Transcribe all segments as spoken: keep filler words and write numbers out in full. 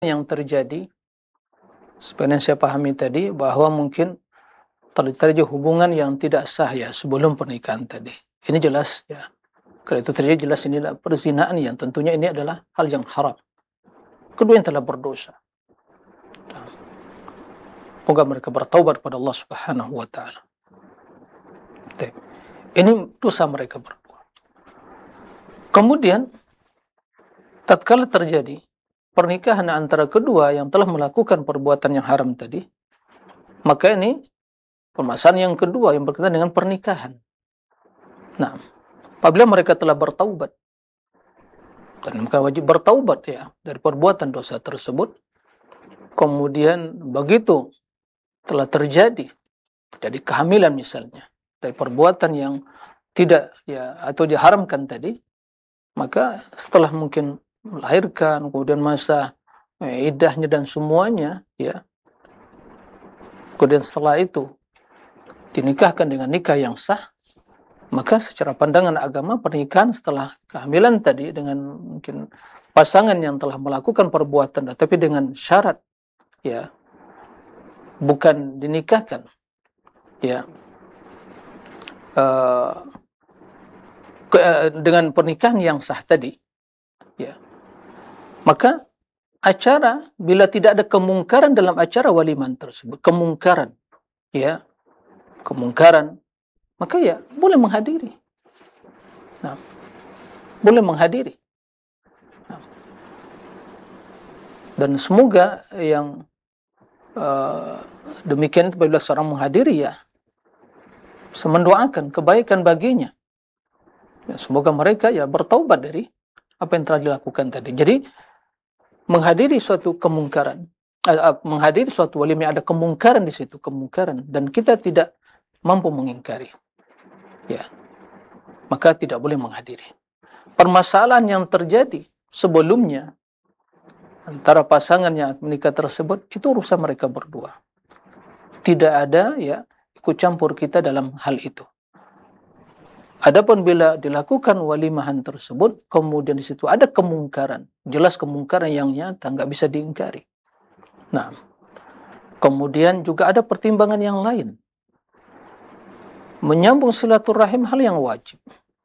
yang terjadi seperti yang saya pahami tadi, bahwa mungkin terjadi hubungan yang tidak sah ya sebelum pernikahan tadi. Ini jelas ya. Kalau itu terjadi jelas ini adalah perzinaan yang tentunya ini adalah hal yang haram. Kedua yang telah berdosa. Semoga mereka bertaubat kepada Allah Subhanahu wa taala. Ini dosa mereka berdua. Kemudian tatkala terjadi pernikahan antara kedua yang telah melakukan perbuatan yang haram tadi, maka ini permasalahan yang kedua yang berkaitan dengan pernikahan. Nah, apabila mereka telah bertaubat, dan mereka wajib bertaubat ya dari perbuatan dosa tersebut, kemudian begitu telah terjadi terjadi kehamilan misalnya dari perbuatan yang tidak ya atau diharamkan tadi, maka setelah mungkin melahirkan, kemudian masa eh, iddahnya dan semuanya ya, kemudian setelah itu dinikahkan dengan nikah yang sah, maka secara pandangan agama pernikahan setelah kehamilan tadi dengan mungkin pasangan yang telah melakukan perbuatan tapi dengan syarat ya bukan dinikahkan ya uh, ke, uh, dengan pernikahan yang sah tadi ya, maka acara bila tidak ada kemungkaran dalam acara waliman tersebut, kemungkaran ya kemungkaran, maka ya boleh menghadiri. Nah, boleh menghadiri. Nah, dan semoga yang uh, demikian apabila seorang menghadiri ya bisa mendoakan kebaikan baginya. Ya, semoga mereka ya bertaubat dari apa yang telah dilakukan tadi. Jadi menghadiri suatu kemungkaran, uh, menghadiri suatu walimah ada kemungkaran di situ, kemungkaran, dan kita tidak mampu mengingkari, ya, maka tidak boleh menghadiri. Permasalahan yang terjadi sebelumnya antara pasangan yang menikah tersebut itu urusan mereka berdua. Tidak ada ya ikut campur kita dalam hal itu. Adapun bila dilakukan walimahan tersebut, kemudian di situ ada kemungkaran, jelas kemungkaran yang nyata, nggak bisa diingkari. Nah, kemudian juga ada pertimbangan yang lain. Menyambung silaturahim hal yang wajib.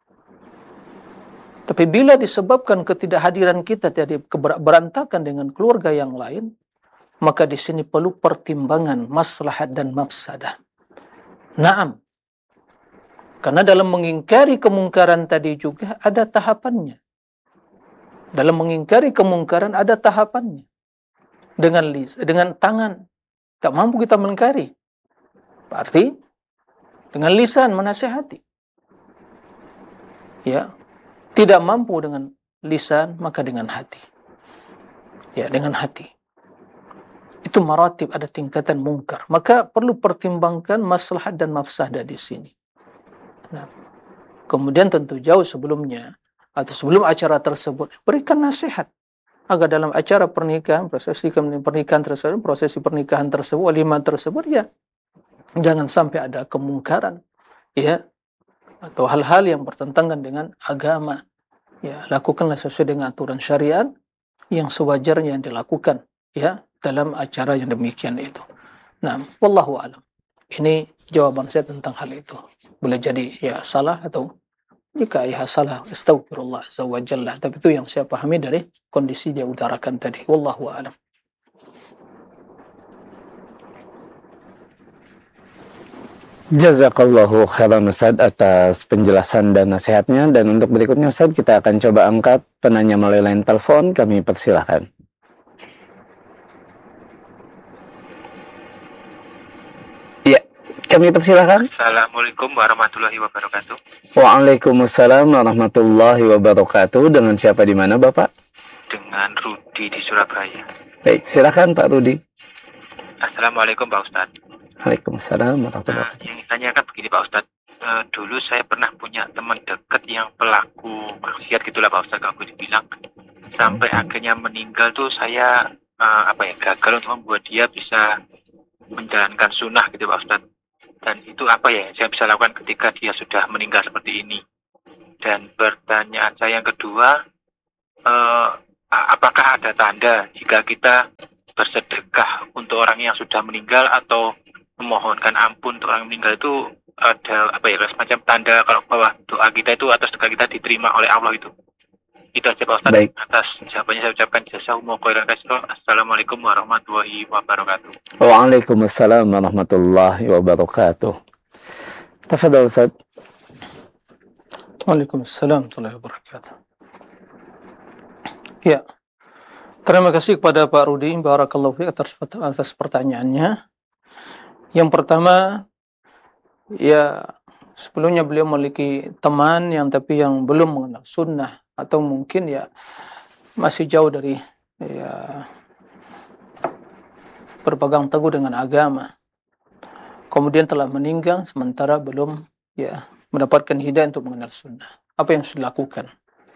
Tapi bila disebabkan ketidakhadiran kita jadi berantakan dengan keluarga yang lain, maka di sini perlu pertimbangan maslahat dan mafsadah. Naam. Karena dalam mengingkari kemungkaran tadi juga ada tahapannya. Dalam mengingkari kemungkaran ada tahapannya. Dengan lis, dengan tangan tak mampu kita mengingkari. Berarti dengan lisan menasihati. Ya, tidak mampu dengan lisan maka dengan hati. Ya, dengan hati. Itu maratib, ada tingkatan mungkar. Maka perlu pertimbangkan maslahat dan mafsadah di sini. Nah, kemudian tentu jauh sebelumnya atau sebelum acara tersebut berikan nasihat agar dalam acara pernikahan, prosesi pernikahan tersebut, prosesi pernikahan tersebut, walimah tersebut ya jangan sampai ada kemungkaran ya atau hal-hal yang bertentangan dengan agama. Ya, lakukanlah sesuai dengan aturan syariat yang sewajarnya yang dilakukan ya dalam acara yang demikian itu. Nah, wallahu a'lam. Ini jawaban saya tentang hal itu. Boleh jadi ya salah atau jika ya salah, astagfirullah azza wa jalla. Tapi itu yang saya pahami dari kondisi dia utarakan tadi. Wallahu a'lam. Jazakallahu khairan Ustaz atas penjelasan dan nasihatnya. Dan untuk berikutnya Ustaz kita akan coba angkat penanya melalui line telepon. Kami persilahkan. Iya, kami persilahkan. Assalamualaikum warahmatullahi wabarakatuh. Waalaikumsalam warahmatullahi wabarakatuh. Dengan siapa di mana Bapak? Dengan Rudi di Surabaya. Baik, silakan Pak Rudi. Assalamualaikum Pak Ustadz. Waalaikumsalam warahmatullahi Nah, yang ditanyakan begini Pak Ustadz, uh, dulu saya pernah punya teman dekat yang pelaku maksiat gitulah Pak Ustadz, kalau dibilang sampai akhirnya meninggal tuh saya uh, apa ya gagal untuk membuat dia bisa menjalankan sunnah gitu Pak Ustadz. Dan itu apa ya saya bisa lakukan ketika dia sudah meninggal seperti ini. Dan pertanyaan saya yang kedua, uh, apakah ada tanda jika kita bersedekah untuk orang yang sudah meninggal atau memohonkan ampun untuk orang yang meninggal itu ada apa ya semacam tanda kalau bahwa doa kita itu atau sedekah kita diterima oleh Allah itu. Itu aja Pak Ustaz. Baik. Atas jawabannya saya ucapkan jazakumullahu khairan katsiran. Assalamualaikum warahmatullahi wabarakatuh. Waalaikumsalam warahmatullahi wabarakatuh. Tafadhal Ustaz. Waalaikumsalam warahmatullahi wabarakatuh. Ya. Terima kasih kepada Pak Rudi, barakallahu fiik atas, atas pertanyaannya. Yang pertama, ya sebelumnya beliau memiliki teman yang tapi yang belum mengenal sunnah atau mungkin ya masih jauh dari ya berpegang teguh dengan agama. Kemudian telah meninggal sementara belum ya mendapatkan hidayah untuk mengenal sunnah. Apa yang harus dilakukan?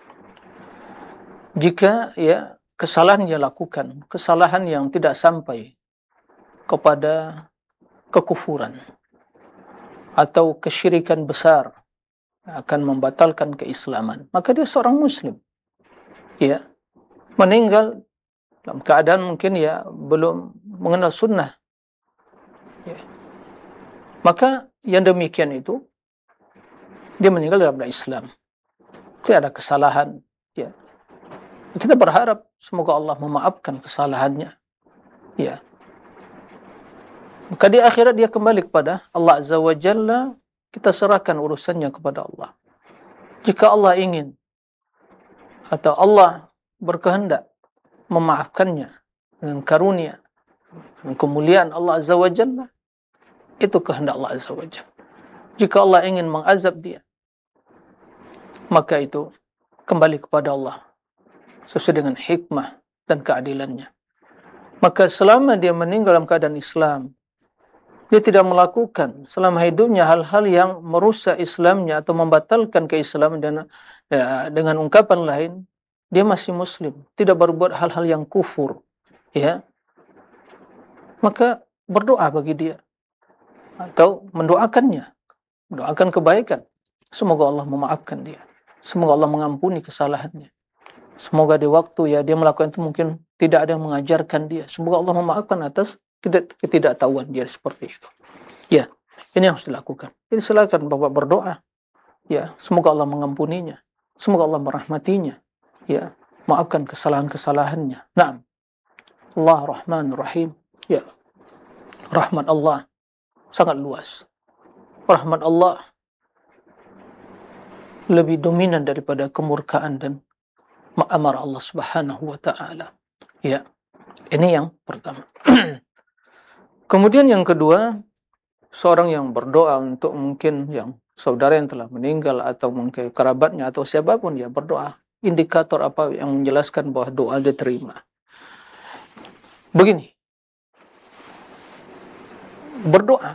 Jika ya kesalahan yang lakukan, kesalahan yang tidak sampai kepada kekufuran atau kesyirikan besar akan membatalkan keislaman, maka dia seorang muslim. Ya, meninggal dalam keadaan mungkin ya belum mengenal sunnah. Ya. Maka yang demikian itu dia meninggal dalam Islam. Tidak ada kesalahan. Ya. Kita berharap semoga Allah memaafkan kesalahannya. Ya. Maka di akhirat dia kembali kepada Allah Azza wa Jalla, kita serahkan urusannya kepada Allah. Jika Allah ingin atau Allah berkehendak memaafkannya dengan karunia dan kemuliaan Allah Azza wa Jalla, itu kehendak Allah Azza wa Jalla. Jika Allah ingin mengazab dia, maka itu kembali kepada Allah sesuai dengan hikmah dan keadilannya. Maka selama dia meninggal dalam keadaan Islam, dia tidak melakukan selama hidupnya hal-hal yang merusak Islamnya atau membatalkan keislaman dan ya, dengan ungkapan lain, dia masih muslim, tidak berbuat hal-hal yang kufur, ya. Maka berdoa bagi dia atau mendoakannya, mendoakan kebaikan. Semoga Allah memaafkan dia. Semoga Allah mengampuni kesalahannya. Semoga di waktu ya dia melakukan itu mungkin tidak ada yang mengajarkan dia. Semoga Allah memaafkan atas ketidaktahuan dia seperti itu. Ya, ini yang harus dilakukan. Jadi silakan Bapak berdoa. Ya, semoga Allah mengampuninya. Semoga Allah merahmatinya. Ya, maafkan kesalahan-kesalahannya. Naam. Allah Rahman Rahim. Ya. Rahmat Allah sangat luas. Rahmat Allah lebih dominan daripada kemurkaan dan ma'amar Allah Subhanahu wa taala. Ya. Ini yang pertama. Kemudian yang kedua, seorang yang berdoa untuk mungkin yang saudara yang telah meninggal atau mungkin kerabatnya atau siapapun dia berdoa. Indikator apa yang menjelaskan bahwa doa diterima? Begini. Berdoa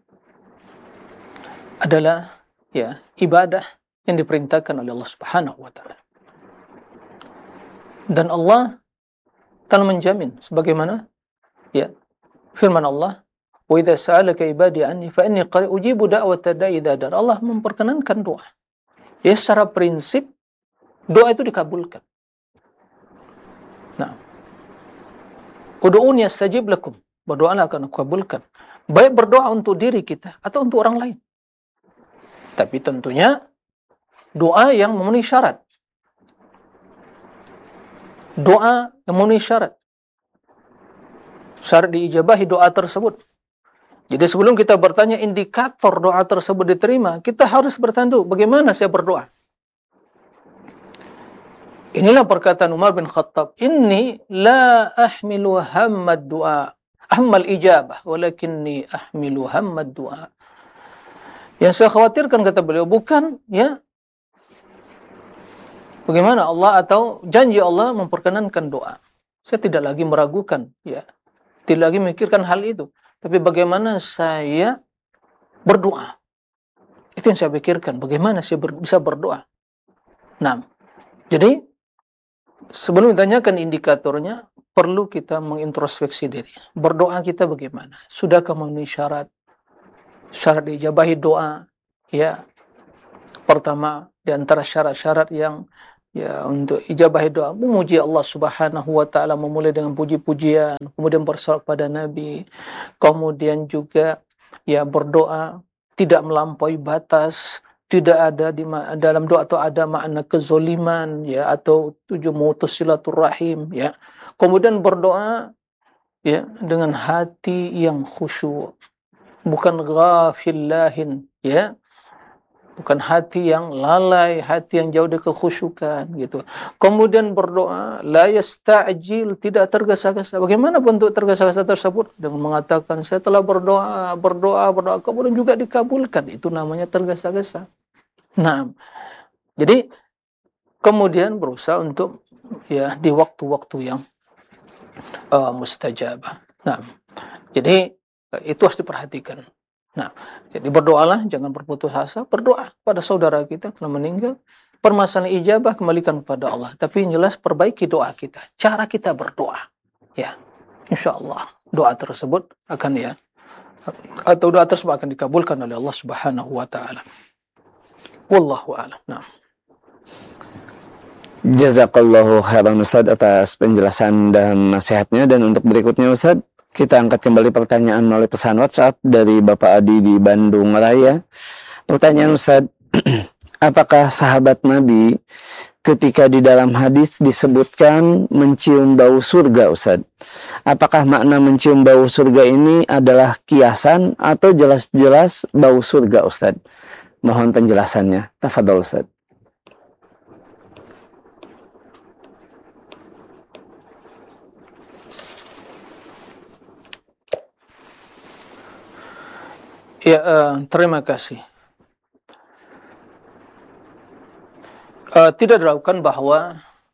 adalah ya ibadah yang diperintahkan oleh Allah Subhanahu wa taala. Dan Allah telah menjamin sebagaimana ya firman Allah, "Wa idza sa'alaka ibadi anni fa inni qad ujibu da'wata da'i idza dar." Allah memperkenankan doa. Ya secara prinsip doa itu dikabulkan. Nah, ud'uuni astajib lakum. Berdoalah akan aku kabulkan. Baik berdoa untuk diri kita atau untuk orang lain. Tapi tentunya doa yang memenuhi syarat. Doa yang memenuhi syarat. Syarat diijabahi doa tersebut. Jadi sebelum kita bertanya indikator doa tersebut diterima, kita harus bertanya dulu, bagaimana saya berdoa? Inilah perkataan Umar bin Khattab, "Inni la ahmilu hammad du'a, ahmal ijabah, walakinni ahmilu hammad du'a." Yang saya khawatirkan, kata beliau, bukan ya bagaimana Allah atau janji Allah memperkenankan doa. Saya tidak lagi meragukan, ya, tidak lagi memikirkan hal itu. Tapi bagaimana saya berdoa? Itu yang saya pikirkan. Bagaimana saya ber, bisa berdoa? Nah, jadi sebelum ditanyakan indikatornya, perlu kita mengintrospeksi diri. Berdoa kita bagaimana? Sudahkah memenuhi syarat? Syarat diijabahi doa, ya. Pertama, di antara syarat-syarat yang ya untuk ijabah doa, memuji Allah Subhanahu wa taala, memulai dengan puji-pujian, kemudian bersalawat pada Nabi, kemudian juga ya berdoa tidak melampaui batas, tidak ada di dalam doa atau ada makna kezoliman ya atau tujuh memutus silaturahim ya. Kemudian berdoa ya dengan hati yang khusyuk, bukan ghafillahin ya. Bukan hati yang lalai, hati yang jauh dari kekhusyukan gitu. Kemudian berdoa la yasta'jil, tidak tergesa-gesa. Bagaimana bentuk tergesa-gesa tersebut? Dengan mengatakan saya telah berdoa, berdoa, berdoa, kemudian juga dikabulkan. Itu namanya tergesa-gesa. Nah, jadi kemudian berusaha untuk ya di waktu-waktu yang uh, mustajabah. Nah, jadi itu harus diperhatikan. Nah, jadi berdoalah, jangan berputus asa, berdoa pada saudara kita telah meninggal. Permasalahan ijabah kembalikan kepada Allah, tapi yang jelas perbaiki doa kita, cara kita berdoa. Ya, insya Allah doa tersebut akan ya, atau doa tersebut akan dikabulkan oleh Allah Subhanahu wa taala. Wallahu a'lam. Nah. Jazakallahu khairan Ustaz atas penjelasan dan nasihatnya. Dan untuk berikutnya Ustaz, kita angkat kembali pertanyaan melalui pesan WhatsApp dari Bapak Adi di Bandung Raya. Pertanyaan Ustaz, apakah sahabat Nabi ketika di dalam hadis disebutkan mencium bau surga Ustaz? Apakah makna mencium bau surga ini adalah kiasan atau jelas-jelas bau surga Ustaz? Mohon penjelasannya. Tafadhol Ustaz. Ya, uh, terima kasih. Uh, tidak diragukan bahwa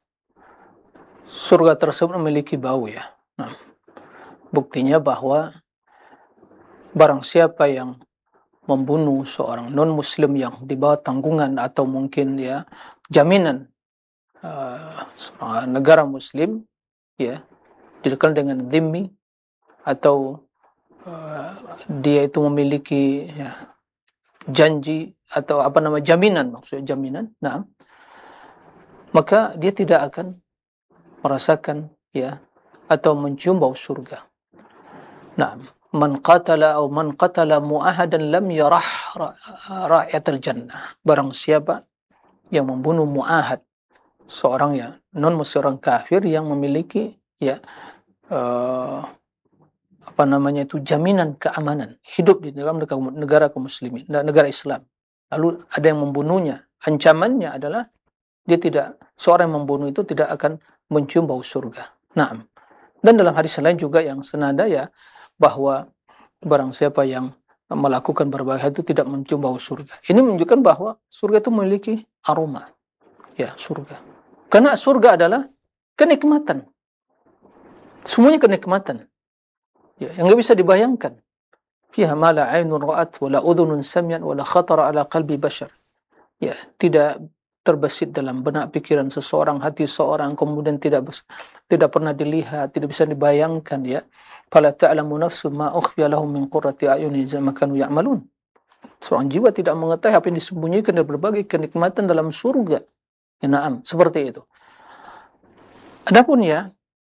surga tersebut memiliki bau ya. Nah, buktinya bahwa barang siapa yang membunuh seorang non-muslim yang di bawah tanggungan atau mungkin ya jaminan uh, negara muslim ya, dikenal dengan dhimmi atau Uh, dia itu memiliki ya, janji atau apa nama jaminan, maksudnya jaminan, nah, maka dia tidak akan merasakan ya atau mencium bau surga. Nah, man qatala atau man qatala mu'ahadan lam yarah ra'iyatal jannah. Barang siapa yang membunuh mu'ahad, seorang yang non muslim, orang kafir yang memiliki ya uh, apa namanya itu jaminan keamanan hidup di dalam negara kaum muslimin, negara Islam, lalu ada yang membunuhnya, ancamannya adalah dia tidak, seorang yang membunuh itu tidak akan mencium bau surga. Nah, dan dalam hadis lain juga yang senada ya, bahwa barang siapa yang melakukan berbagai hal itu tidak mencium bau surga. Ini menunjukkan bahwa surga itu memiliki aroma ya, surga, karena surga adalah kenikmatan, semuanya kenikmatan ya, yang nggak bisa dibayangkan. Fiha ma la 'ainun ra'at wa la udhunun sami'at wa la khatara 'ala qalbi bashar. Ya, tidak terbesit dalam benak pikiran seseorang, hati seorang, kemudian tidak tidak pernah dilihat, tidak bisa dibayangkan ya. Fala ta'lamu nafsun ma ukhfiya lahum min qurrati a'yunin jazaa kanu ya'malun. Seorang jiwa tidak mengetahui apa yang disembunyikan dari berbagai kenikmatan dalam surga. Ya, na'am, seperti itu. Adapun ya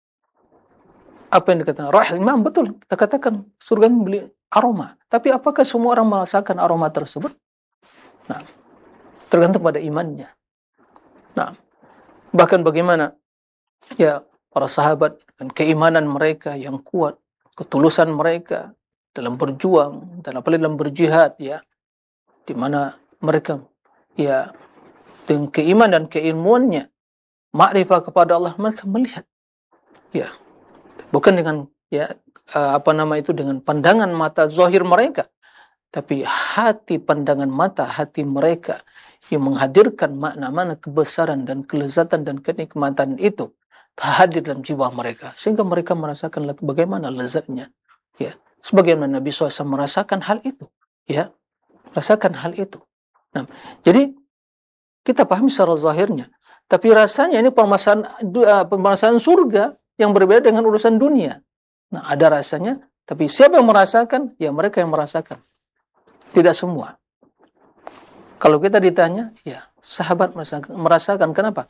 apa yang dikatakan rahim, memang betul kita katakan surga membeli aroma, tapi apakah semua orang merasakan aroma tersebut? Nah, tergantung pada imannya. Nah, bahkan bagaimana ya para sahabat dan keimanan mereka yang kuat, ketulusan mereka dalam berjuang, dan apalagi dalam berjihad ya, di mana mereka ya dengan keimanan dan keilmuannya, makrifah kepada Allah, mereka melihat ya, bukan dengan ya apa nama itu dengan pandangan mata zahir mereka, tapi hati, pandangan mata hati mereka yang menghadirkan makna-makna kebesaran dan kelezatan dan kenikmatan itu hadir dalam jiwa mereka, sehingga mereka merasakan bagaimana lezatnya ya, sebagaimana Nabi shallallahu alaihi wasallam merasakan hal itu ya, rasakan hal itu. Nah, jadi kita pahami secara zahirnya, tapi rasanya ini permasalahan permasalahan surga yang berbeda dengan urusan dunia. Nah, ada rasanya, tapi siapa yang merasakan? Ya mereka yang merasakan. Tidak semua. Kalau kita ditanya, ya sahabat merasakan. Merasakan kenapa?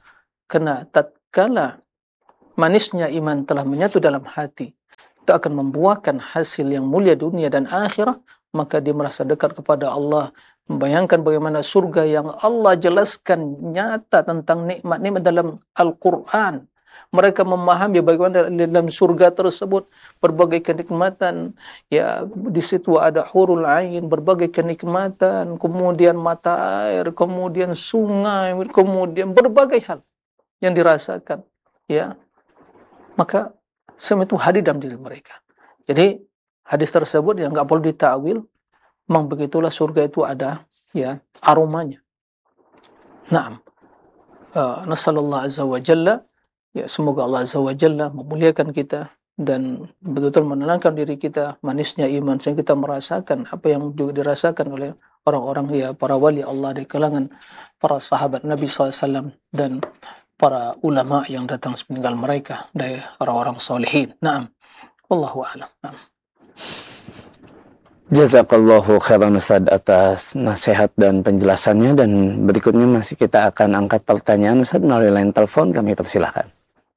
Karena tatkala manisnya iman telah menyatu dalam hati, itu akan membuahkan hasil yang mulia dunia dan akhirat, maka dia merasa dekat kepada Allah, membayangkan bagaimana surga yang Allah jelaskan nyata tentang nikmat-nikmat dalam Al-Quran. Mereka memahami bagaimana dalam surga tersebut berbagai kenikmatan, ya di situ ada hurul ain, berbagai kenikmatan, kemudian mata air, kemudian sungai, kemudian berbagai hal yang dirasakan, ya. Maka semua itu hadir dalam diri mereka. Jadi hadis tersebut yang nggak perlu ditakwil, memang begitulah surga itu ada, ya, aromanya. Naam. Uh, Nasallallahu azza wa jalla, ya, semoga Allah azza wa jalla memuliakan kita dan betul-betul menenangkan diri kita, manisnya iman, sehingga kita merasakan apa yang juga dirasakan oleh orang-orang, ya, para wali Allah di kalangan para sahabat Nabi shallallahu alaihi wasallam dan para ulama yang datang sepeninggal mereka dari orang-orang solehin. Naam. Wallahu a'lam. Naam. Jazakallahu khairan Ustaz atas nasihat dan penjelasannya, dan berikutnya masih kita akan angkat pertanyaan Ustaz melalui line telepon, kami persilahkan.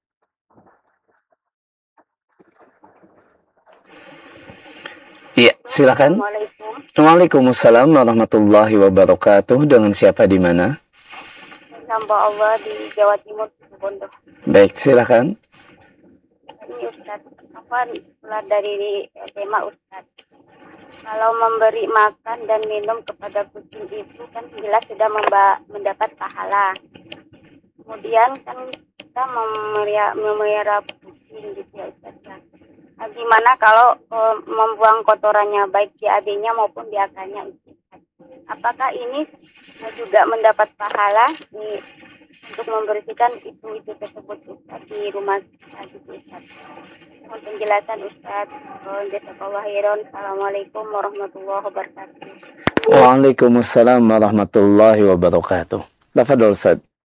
Iya, silakan. Assalamualaikum. Waalaikumsalam warahmatullahi wabarakatuh. Dengan siapa di mana? Hamba Allah di Jawa Timur, Bondo. Baik, silakan. Ini Ustaz, apa mulai dari tema Ustaz? Kalau memberi makan dan minum kepada kucing itu kan jelas sudah memba- mendapat pahala. Kemudian kan kita memelihara, memelihara kucing gitu ya Ustaz. Nah, gimana kalau e, membuang kotorannya baik di A D-nya maupun di A K-nya itu? Apakah ini juga mendapat pahala di, untuk membersihkan itu itu tersebut Ustaz di rumah kita gitu Ustaz? Mohon penjelasan Ustaz. Jazakallahu khairan. Assalamualaikum warahmatullahi wabarakatuh. Waalaikumsalam warahmatullahi wabarakatuh. Tafadhol Ustaz.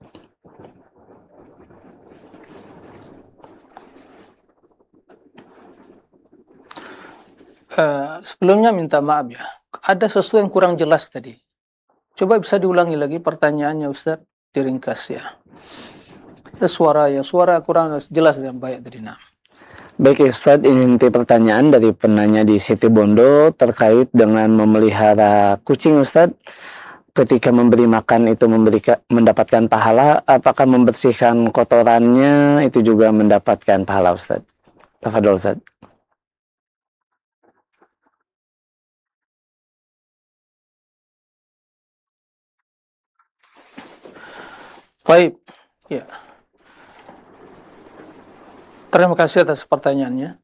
Uh, sebelumnya minta maaf ya, ada sesuatu yang kurang jelas tadi. Coba bisa diulangi lagi pertanyaannya Ustaz, diringkas ya. Ada suara ya, suara kurang jelas dan baik tadi. Nah. Baik Ustaz, ini inti pertanyaan dari penanya di Siti Bondo terkait dengan memelihara kucing Ustaz. Ketika memberi makan itu memberi, mendapatkan pahala, apakah membersihkan kotorannya itu juga mendapatkan pahala Ustaz? Tafadhol Ustaz. Baik, ya. Terima kasih atas pertanyaannya.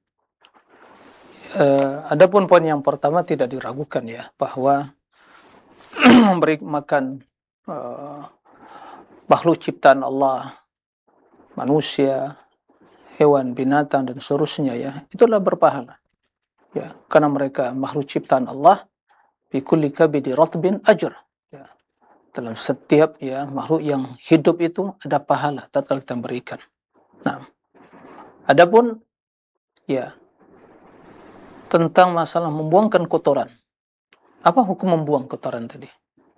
Uh, adapun poin yang pertama tidak diragukan ya, bahwa memberi makan uh, makhluk ciptaan Allah, manusia, hewan, binatang dan seterusnya ya, itulah berpahala. Ya, karena mereka makhluk ciptaan Allah, bi kulli kabidi ratbin ajr. Ya. Dalam setiap ya makhluk yang hidup itu ada pahala tatkala kita berikan. Nah, adapun ya tentang masalah membuangkan kotoran. Apa hukum membuang kotoran tadi?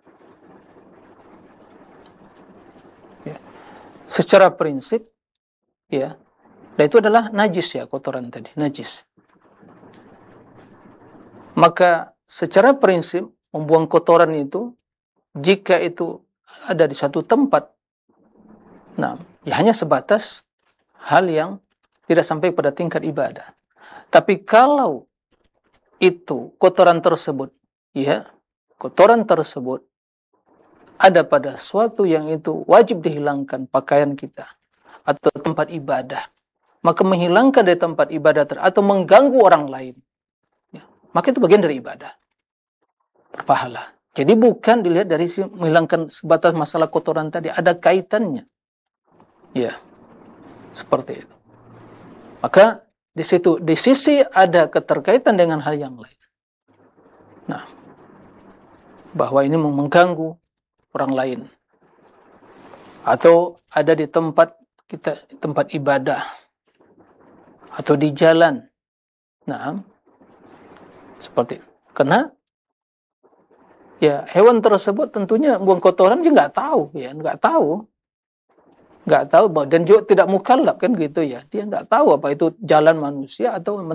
Ya. Secara prinsip ya, dan itu adalah najis ya, kotoran tadi, najis. Maka secara prinsip membuang kotoran itu, jika itu ada di satu tempat, nah, ya hanya sebatas hal yang tidak sampai pada tingkat ibadah. Tapi kalau itu kotoran tersebut, ya, kotoran tersebut ada pada suatu yang itu wajib dihilangkan, pakaian kita atau tempat ibadah, maka menghilangkan dari tempat ibadah ter atau mengganggu orang lain, ya, maka itu bagian dari ibadah, berpahala. Jadi bukan dilihat dari menghilangkan sebatas masalah kotoran tadi, ada kaitannya. Ya. Seperti itu. Maka di situ di sisi ada keterkaitan dengan hal yang lain. Nah, bahwa ini mengganggu orang lain. Atau ada di tempat kita, tempat ibadah atau di jalan. Nah, seperti itu. Karena ya hewan tersebut tentunya buang kotoran dia nggak tahu, ya nggak tahu, nggak tahu bahwa, dan juga tidak mukallaf kan gitu ya, dia nggak tahu apa itu jalan manusia atau